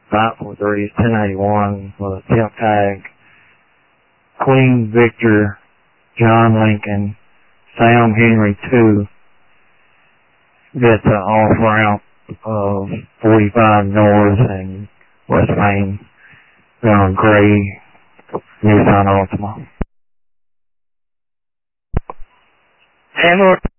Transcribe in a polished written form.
543 is 1081 with a temp tag. Queen Victor, John Lincoln, Sam Henry 2. That's an off ramp of 45 North and West Main. Gray Nissan Altima. Hammer